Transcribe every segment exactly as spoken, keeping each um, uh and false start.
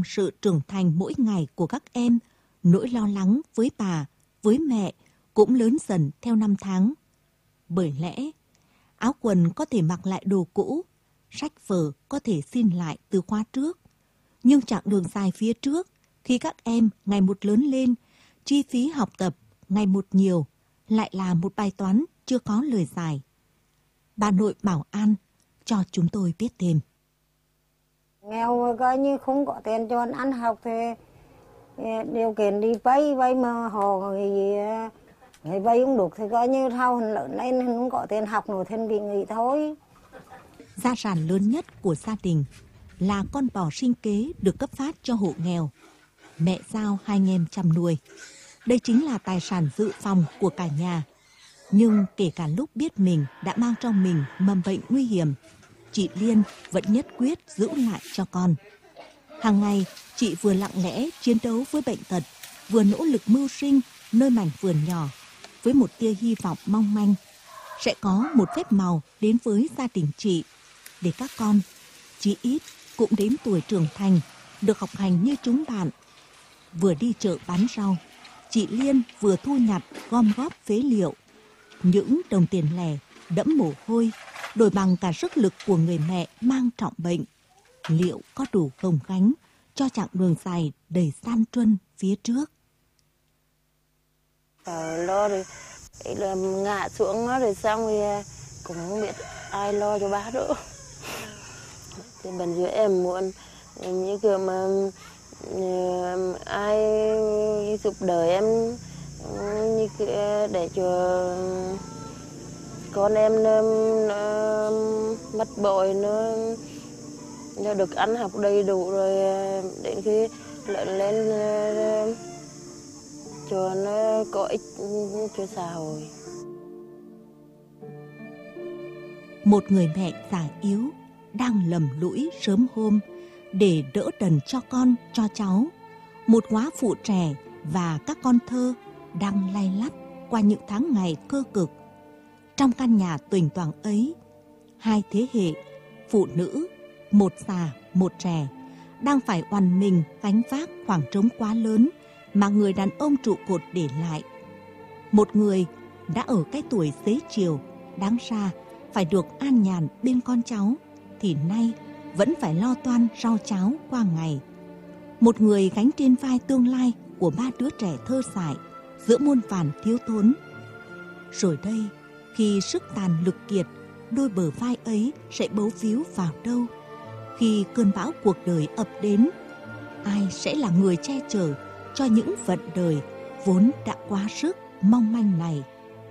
trong sự trưởng thành mỗi ngày của các em, nỗi lo lắng với bà, với mẹ cũng lớn dần theo năm tháng. Bởi lẽ, áo quần có thể mặc lại đồ cũ, sách vở có thể xin lại từ khóa trước. Nhưng chặng đường dài phía trước, khi các em ngày một lớn lên, chi phí học tập ngày một nhiều, lại là một bài toán chưa có lời giải. Bà nội Bảo An cho chúng tôi biết thêm. Nghèo coi như không có tiền cho ăn học thì điều kiện đi vay, vay mà họ người, người vay cũng được thì coi như thao lớn lên không có tiền học nữa thì bị nghỉ thôi. Gia sản lớn nhất của gia đình là con bò sinh kế được cấp phát cho hộ nghèo. Mẹ giao hai anh em chăm nuôi. Đây chính là tài sản dự phòng của cả nhà. Nhưng kể cả lúc biết mình đã mang trong mình mầm bệnh nguy hiểm, chị Liên vẫn nhất quyết giữ lại cho con. Hàng ngày, chị vừa lặng lẽ chiến đấu với bệnh tật, vừa nỗ lực mưu sinh nơi mảnh vườn nhỏ, với một tia hy vọng mong manh. Sẽ có một phép màu đến với gia đình chị, để các con, chí ít cũng đến tuổi trưởng thành, được học hành như chúng bạn. Vừa đi chợ bán rau, chị Liên vừa thu nhặt gom góp phế liệu. Những đồng tiền lẻ đẫm mồ hôi, đổi bằng cả sức lực của người mẹ mang trọng bệnh. Liệu có đủ gồng gánh cho chặng đường dài đầy gian truân phía trước? Ờ, lo rồi, là ngã xuống nó rồi xong rồi cũng không biết ai lo cho bác nữa. Thì bệnh giữa em muốn như kiểu mà ai giúp đỡ em như kiểu để cho con em nó, nó mất bội, nó, nó được ăn học đầy đủ rồi đến khi lớn lên cho nó có ích cho xã hội. Một người mẹ già yếu đang lầm lũi sớm hôm để đỡ đần cho con, cho cháu. Một góa phụ trẻ và các con thơ đang lay lắt qua những tháng ngày cơ cực. Trong căn nhà tuềnh toàng ấy, hai thế hệ, phụ nữ, một già, một trẻ, đang phải oằn mình gánh vác khoảng trống quá lớn mà người đàn ông trụ cột để lại. Một người đã ở cái tuổi xế chiều, đáng ra phải được an nhàn bên con cháu, thì nay vẫn phải lo toan rau cháo qua ngày. Một người gánh trên vai tương lai của ba đứa trẻ thơ dại giữa muôn vàn thiếu thốn. Rồi đây, khi sức tàn lực kiệt, đôi bờ vai ấy sẽ bấu víu vào đâu? Khi cơn bão cuộc đời ập đến, ai sẽ là người che chở cho những vận đời vốn đã quá sức mong manh này?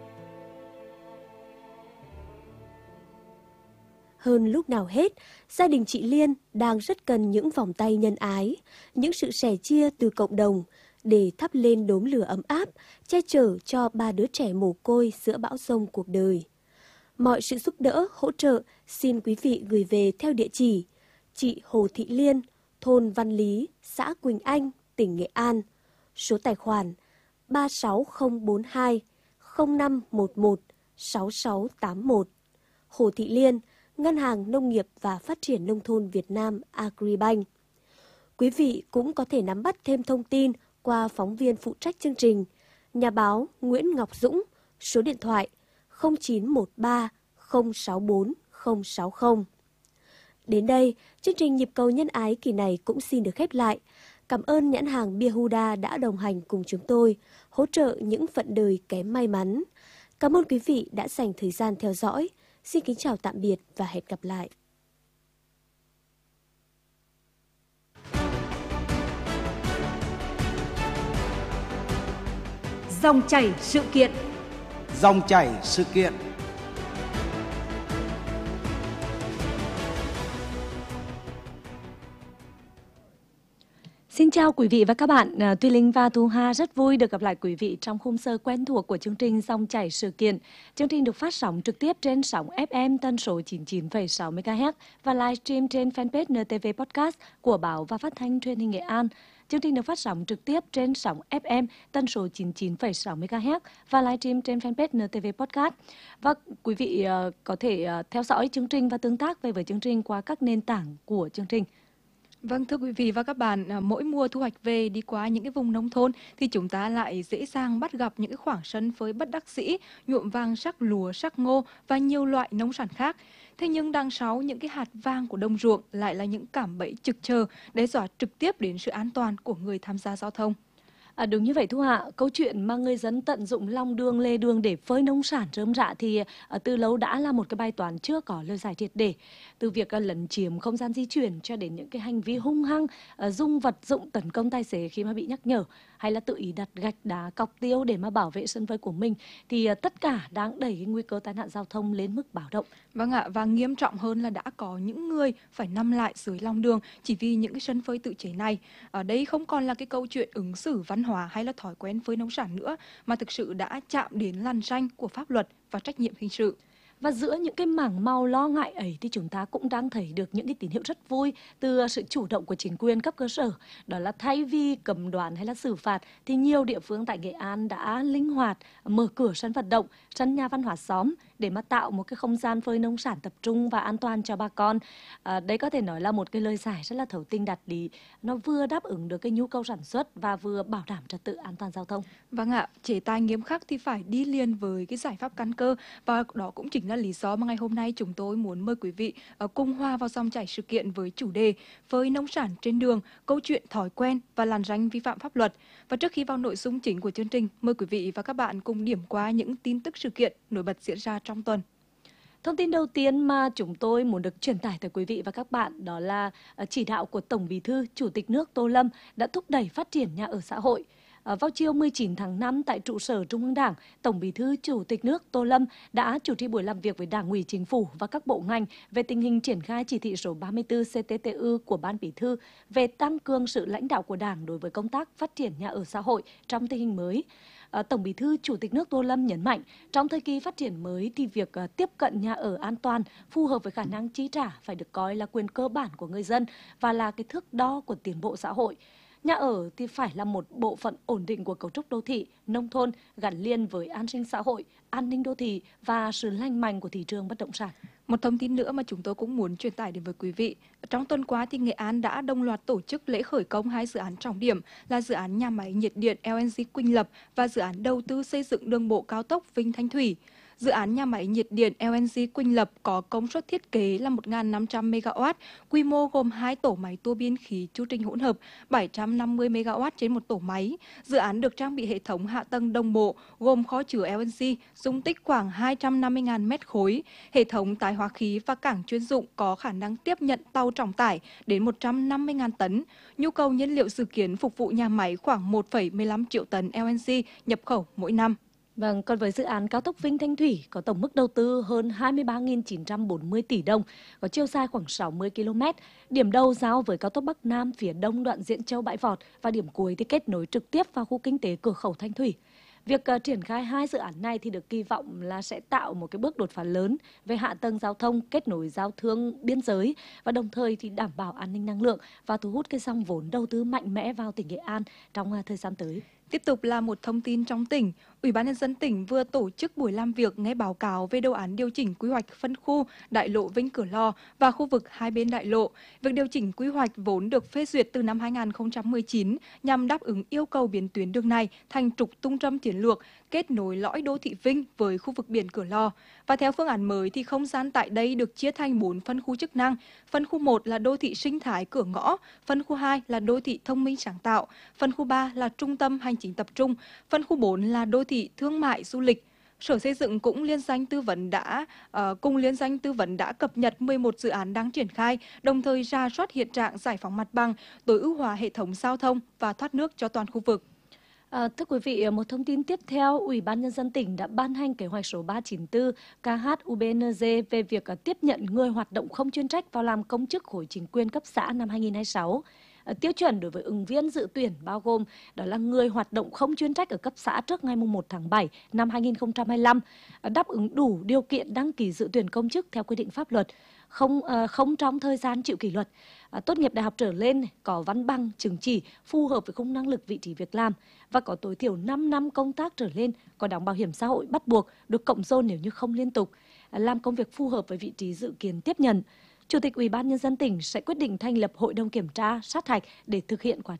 Hơn lúc nào hết, gia đình chị Liên đang rất cần những vòng tay nhân ái, những sự sẻ chia từ cộng đồng để thắp lên đốm lửa ấm áp, che chở cho ba đứa trẻ mồ côi giữa bão giông cuộc đời. Mọi sự giúp đỡ, hỗ trợ xin quý vị gửi về theo địa chỉ chị Hồ Thị Liên, thôn Văn Lý, xã Quỳnh Anh, tỉnh Nghệ An. Số tài khoản ba sáu không bốn hai không năm một một sáu sáu tám một. Hồ Thị Liên, Ngân hàng Nông nghiệp và Phát triển Nông thôn Việt Nam Agribank. Quý vị cũng có thể nắm bắt thêm thông tin qua phóng viên phụ trách chương trình, nhà báo Nguyễn Ngọc Dũng, số điện thoại không chín một ba không sáu bốn không sáu không. Đến đây, chương trình Nhịp cầu nhân ái kỳ này cũng xin được khép lại. Cảm ơn nhãn hàng bia Huda đã đồng hành cùng chúng tôi, hỗ trợ những phận đời kém may mắn. Cảm ơn quý vị đã dành thời gian theo dõi. Xin kính chào tạm biệt và hẹn gặp lại. Dòng chảy sự kiện. Dòng chảy sự kiện. Xin chào quý vị và các bạn, Tuy Linh và Thu Hà rất vui được gặp lại quý vị trong khung giờ quen thuộc của chương trình Dòng chảy sự kiện. Chương trình được phát sóng trực tiếp trên sóng ép em tần số chín mươi chín phẩy sáu mê ga héc và livestream trên fanpage en tê vê Podcast của Báo và Phát thanh Truyền hình Nghệ An. Chương trình được phát sóng trực tiếp trên sóng ép em tần số chín mươi chín phẩy sáu mê ga héc và livestream trên fanpage en tê vê Podcast. Và quý vị uh, có thể uh, theo dõi chương trình và tương tác về với chương trình qua các nền tảng của chương trình. Vâng, thưa quý vị và các bạn, à, mỗi mùa thu hoạch về đi qua những cái vùng nông thôn thì chúng ta lại dễ dàng bắt gặp những cái khoảng sân phơi bất đắc dĩ, nhuộm vàng sắc lúa, sắc ngô và nhiều loại nông sản khác. Thế nhưng đằng sau những cái hạt vàng của đồng ruộng lại là những cạm bẫy trực chờ đe dọa trực tiếp đến sự an toàn của người tham gia giao thông. À, đúng như vậy Thu Hạ, câu chuyện mà người dân tận dụng lòng đường lề đường để phơi nông sản rơm rạ thì à, từ lâu đã là một cái bài toán chưa có lời giải triệt để. Từ việc à, lấn chiếm không gian di chuyển cho đến những cái hành vi hung hăng, à, dùng vật dụng tấn công tài xế khi mà bị nhắc nhở, hay là tự ý đặt gạch đá cọc tiêu để mà bảo vệ sân phơi của mình, thì à, tất cả đang đẩy cái nguy cơ tai nạn giao thông lên mức báo động. Vâng ạ, và nghiêm trọng hơn là đã có những người phải nằm lại dưới lòng đường chỉ vì những cái sân phơi tự chế này. Ở đây không còn là cái câu chuyện ứng xử văn hóa hay là thói quen phơi nông sản nữa, mà thực sự đã chạm đến lằn ranh của pháp luật và trách nhiệm hình sự. Và giữa những cái mảng màu lo ngại ấy thì chúng ta cũng đang thấy được những cái tín hiệu rất vui từ sự chủ động của chính quyền cấp cơ sở. Đó là thay vì cấm đoán hay là xử phạt thì nhiều địa phương tại Nghệ An đã linh hoạt mở cửa sân vận động, sân nhà văn hóa xóm để mà tạo một cái không gian phơi nông sản tập trung và an toàn cho bà con. À, đây có thể nói là một cái lời giải rất là thấu tình đạt lý. Nó vừa đáp ứng được cái nhu cầu sản xuất và vừa bảo đảm trật tự an toàn giao thông. Vâng ạ, chế tài nghiêm khắc thì phải đi liền với cái giải pháp căn cơ, và đó cũng chính là lý do mà ngày hôm nay chúng tôi muốn mời quý vị uh, cùng hòa vào dòng chảy sự kiện với chủ đề phơi nông sản trên đường, câu chuyện thói quen và làn ranh vi phạm pháp luật. Và trước khi vào nội dung chính của chương trình, mời quý vị và các bạn cùng điểm qua những tin tức sự kiện nổi bật diễn ra trong tuần. Thông tin đầu tiên mà chúng tôi muốn được truyền tải tới quý vị và các bạn đó là chỉ đạo của Tổng Bí thư, Chủ tịch nước Tô Lâm đã thúc đẩy phát triển nhà ở xã hội. Vào chiều mười chín tháng năm tại trụ sở Trung ương Đảng, Tổng Bí thư Chủ tịch nước Tô Lâm đã chủ trì buổi làm việc với Đảng ủy Chính phủ và các bộ ngành về tình hình triển khai chỉ thị số ba mươi tư C T T U của Ban Bí thư về tăng cường sự lãnh đạo của Đảng đối với công tác phát triển nhà ở xã hội trong tình hình mới. Tổng Bí thư Chủ tịch nước Tô Lâm nhấn mạnh, trong thời kỳ phát triển mới thì việc tiếp cận nhà ở an toàn, phù hợp với khả năng chi trả phải được coi là quyền cơ bản của người dân và là cái thước đo của tiến bộ xã hội. Nhà ở thì phải là một bộ phận ổn định của cấu trúc đô thị, nông thôn gắn liền với an sinh xã hội, an ninh đô thị và sự lành mạnh của thị trường bất động sản. Một thông tin nữa mà chúng tôi cũng muốn truyền tải đến với quý vị. Trong tuần qua thì Nghệ An đã đồng loạt tổ chức lễ khởi công hai dự án trọng điểm là dự án nhà máy nhiệt điện L N G Quỳnh Lập và dự án đầu tư xây dựng đường bộ cao tốc Vinh Thanh Thủy. Dự án nhà máy nhiệt điện L N G Quỳnh Lập có công suất thiết kế là một nghìn năm trăm mê ga oát, quy mô gồm hai tổ máy tua bin khí chu trình hỗn hợp bảy trăm năm mươi mê ga oát trên một tổ máy. Dự án được trang bị hệ thống hạ tầng đồng bộ gồm kho chứa L N G dung tích khoảng hai trăm năm mươi nghìn mét khối, hệ thống tái hóa khí và cảng chuyên dụng có khả năng tiếp nhận tàu trọng tải đến một trăm năm mươi nghìn tấn. Nhu cầu nhiên liệu dự kiến phục vụ nhà máy khoảng một phẩy mười lăm triệu tấn L N G nhập khẩu mỗi năm. Vâng, còn với dự án cao tốc Vinh Thanh Thủy có tổng mức đầu tư hơn hai mươi ba nghìn chín trăm bốn mươi tỷ đồng, có chiều dài khoảng sáu mươi ki lô mét. Điểm đầu giao với cao tốc Bắc Nam phía đông đoạn Diễn Châu Bãi Vọt và điểm cuối thì kết nối trực tiếp vào khu kinh tế cửa khẩu Thanh Thủy. Việc uh, triển khai hai dự án này thì được kỳ vọng là sẽ tạo một cái bước đột phá lớn về hạ tầng giao thông, kết nối giao thương biên giới và đồng thời thì đảm bảo an ninh năng lượng và thu hút cái dòng vốn đầu tư mạnh mẽ vào tỉnh Nghệ An trong uh, thời gian tới. Tiếp tục là một thông tin trong tỉnh. Ủy ban nhân dân tỉnh vừa tổ chức buổi làm việc nghe báo cáo về đồ án điều chỉnh quy hoạch phân khu đại lộ Vinh Cửa Lò và khu vực hai bên đại lộ. Việc điều chỉnh quy hoạch vốn được phê duyệt từ năm hai nghìn không trăm mười chín nhằm đáp ứng yêu cầu biến tuyến đường này thành trục trung tâm chiến lược, kết nối lõi đô thị Vinh với khu vực biển Cửa Lò. Và theo phương án mới thì không gian tại đây được chia thành bốn phân khu chức năng. Phân khu một là đô thị sinh thái Cửa Ngõ, phân khu hai là đô thị thông minh sáng tạo, phân khu ba là trung tâm hành chính tập trung, phân khu bốn là đô thị thương mại du lịch. Sở Xây dựng cũng liên danh tư vấn đã uh, cùng liên danh tư vấn đã cập nhật mười một dự án đang triển khai, đồng thời rà soát hiện trạng giải phóng mặt bằng, tối ưu hóa hệ thống giao thông và thoát nước cho toàn khu vực. À, thưa quý vị, một thông tin tiếp theo, Ủy ban nhân dân tỉnh đã ban hành kế hoạch số ba trăm chín mươi tư K H U B N G về việc uh, tiếp nhận người hoạt động không chuyên trách vào làm công chức khối chính quyền cấp xã năm hai nghìn không trăm hai mươi sáu. Tiêu chuẩn đối với ứng viên dự tuyển bao gồm đó là người hoạt động không chuyên trách ở cấp xã trước ngày mùng một tháng bảy năm hai nghìn không trăm hai mươi lăm, đáp ứng đủ điều kiện đăng ký dự tuyển công chức theo quy định pháp luật, không không trong thời gian chịu kỷ luật, tốt nghiệp đại học trở lên, có văn bằng chứng chỉ phù hợp với khung năng lực vị trí việc làm và có tối thiểu năm năm công tác trở lên, có đóng bảo hiểm xã hội bắt buộc, được cộng dồn nếu như không liên tục, làm công việc phù hợp với vị trí dự kiến tiếp nhận. Chủ tịch Ủy ban Nhân dân tỉnh sẽ quyết định thành lập hội đồng kiểm tra sát hạch để thực hiện quá trình